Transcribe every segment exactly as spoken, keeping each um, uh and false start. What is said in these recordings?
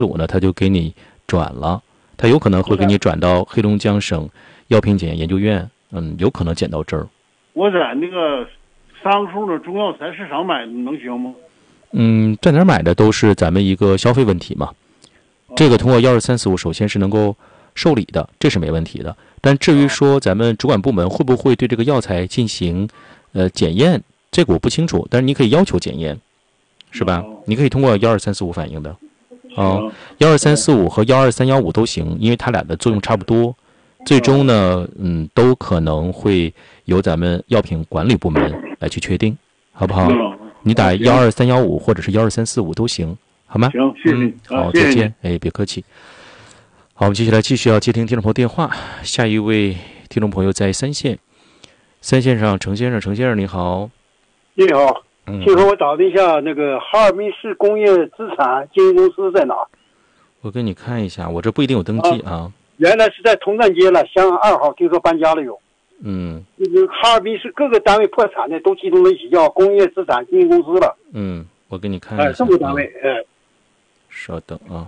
五呢，他就给你转了，他有可能会给你转到黑龙江省药品检验研究院，嗯，有可能检到这儿。 我在那个三树的中药材市场买能行吗？ 嗯，在哪儿买的都是咱们一个消费问题嘛。这个通过幺二三四五，首先是能够受理的，这是没问题的。但至于说咱们主管部门会不会对这个药材进行呃检验，这个我不清楚。但是你可以要求检验，是吧？你可以通过幺二三四五反映的。啊，幺二三四五和幺二三幺五都行，因为它俩的作用差不多。最终呢，嗯，都可能会由咱们药品管理部门来去确定，好不好？你打幺二三幺五或者是幺二三四五都行，好吗？ 行，谢谢你。 嗯、好， 啊、 再见。哎，别客气。好，我们接下来继续要接听听众朋友电话。下一位听众朋友在三线，三线上程先生，程先生你好。 你好， 嗯， 听说我打听一下，那个哈尔滨市工业资产经营公司在哪？ 我给你看一下，我这不一定有登记啊。啊原来是在同站街了，香港二号，听说搬家了有。 嗯， 哈尔滨市各个单位破产的都集中在一起，叫工业资产经营公司了。 嗯，我给你看一下。 哎，这么个单位，哎、嗯。 稍等啊，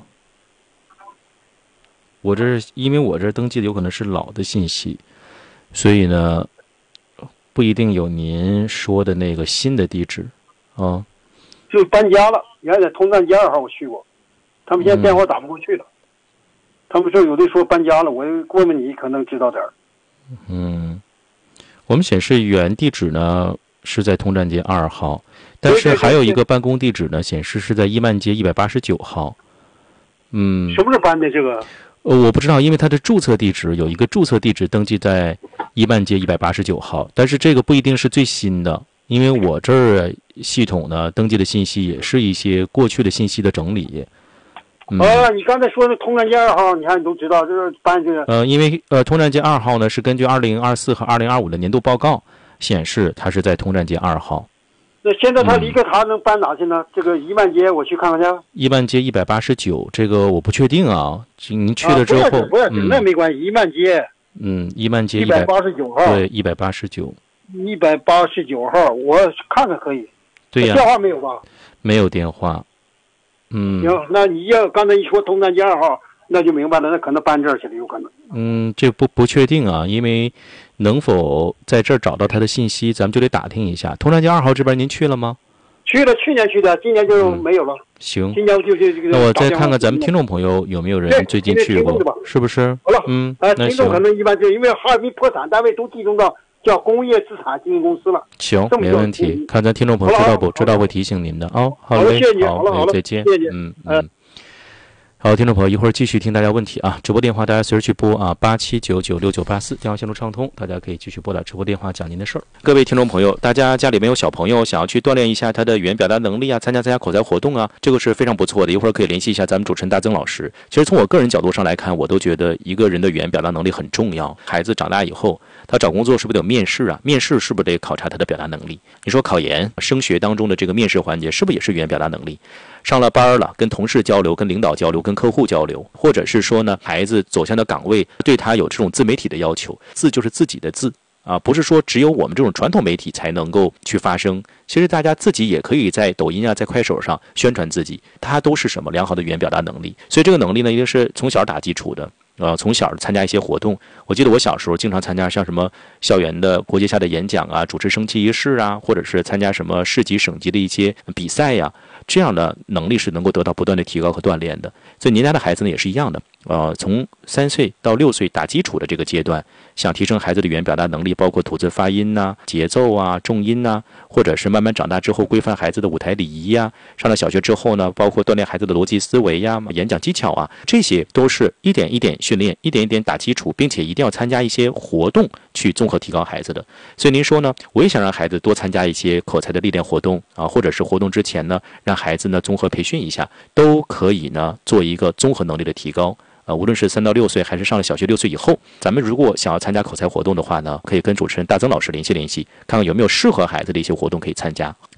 我这因为我这登记的有可能是老的信息，所以呢，不一定有您说的那个新的地址啊。 就搬家了，原来在同站街二号我去过，他们现在电话打不过去了。嗯他们说有的说搬家了，我问问你可能知道点儿。 嗯，我们显示原地址呢是在通站街二号，但是还有一个办公地址呢显示是在伊曼街一百八十九号。嗯， 什么时候搬的这个？ 呃，我不知道，因为它的注册地址有一个注册地址登记在伊曼街一百八十九号，但是这个不一定是最新的，因为我这儿系统呢登记的信息也是一些过去的信息的整理。嗯、 哦，你刚才说的通站街二号，你看你都知道，就是搬这个。 呃，因为呃，通站街二号呢是根据二零二四和二零二五的年度报告显示，它是在通站街二号。 那现在他离开他能搬哪去呢？嗯、这个伊曼街我去看看去。 伊曼街一百八十九，这个我不确定啊。您去了之后， 啊、不要紧，嗯、那没关系。伊曼街。 嗯，伊曼街一百八十九号。 对，一百八十九。 一百八十九号，我看看可以。 对呀、啊。 电话没有吧？ 没有电话。嗯， 行，那你要刚才一说通站街二号，那就明白了，那可能搬这儿去了，有可能。 嗯，这不不确定啊，因为能否在这儿找到他的信息，咱们就得打听一下。通站街二号这边您去了吗？ 去了，去年去的，今年就没有了。嗯、 行， 今年就就这个。 那我再看看咱们听众朋友有没有人最近去过，是不是？ 好了， 嗯， 哎， 那听众可能一般就因为哈尔滨破产单位都集中到叫工业资产经营公司了。 行，没问题。看咱听众朋友知道不？知道会提醒您的啊、哦。好嘞， 谢谢你，好了好了， 再见。 谢谢。 嗯嗯。好，听众朋友，一会儿继续听大家问题啊！直播电话大家随时去拨啊，八七九九六九八四，电话线路畅通，大家可以继续拨打直播电话讲您的事儿。各位听众朋友，大家家里面有小朋友，想要去锻炼一下他的语言表达能力啊，参加参加口才活动啊，这个是非常不错的。一会儿可以联系一下咱们主持人大曾老师。其实从我个人角度上来看，我都觉得一个人的语言表达能力很重要。孩子长大以后，他找工作是不是得有面试啊？面试是不是得考察他的表达能力？你说考研、升学当中的这个面试环节，是不是也是语言表达能力？上了班了，跟同事交流，跟领导交流，跟客户交流，或者是说呢，孩子走向的岗位对他有这种自媒体的要求，字就是自己的字啊，不是说只有我们这种传统媒体才能够去发声。其实大家自己也可以在抖音啊，在快手上宣传自己，它都是什么良好的语言表达能力。所以这个能力呢，一定是从小打基础的。呃，从小参加一些活动，我记得我小时候经常参加像什么校园的国际下的演讲啊，主持升旗仪式啊，或者是参加什么市级、省级的一些比赛呀、啊，这样的能力是能够得到不断的提高和锻炼的。所以您家的孩子呢也是一样的，呃，从三岁到六岁打基础的这个阶段，想提升孩子的语言表达能力，包括吐字发音呐、啊、节奏啊、重音呐、啊，或者是慢慢长大之后规范孩子的舞台礼仪呀、啊，上了小学之后呢，包括锻炼孩子的逻辑思维呀、演讲技巧啊，这些都是一点一点训练，一点一点打基础，并且一定要参加一些活动去综合提高孩子的。所以您说呢，我也想让孩子多参加一些口才的历练活动啊，或者是活动之前呢，让孩子呢综合培训一下，都可以呢做一个综合能力的提高。呃，无论是三到六岁，还是上了小学六岁以后，咱们如果想要参加口才活动的话呢，可以跟主持人大曾老师联系联系，看看有没有适合孩子的一些活动可以参加。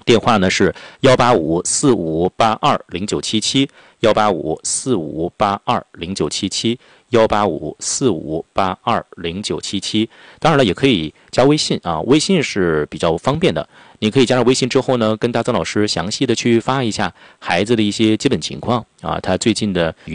电话呢是幺八五四五八二零九七七，幺八五四五八二零九七七，幺八五四五八二零九七七。当然了，也可以加微信啊，微信是比较方便的。你可以加上微信之后呢，跟大曾老师详细的去发一下孩子的一些基本情况啊，他最近的语言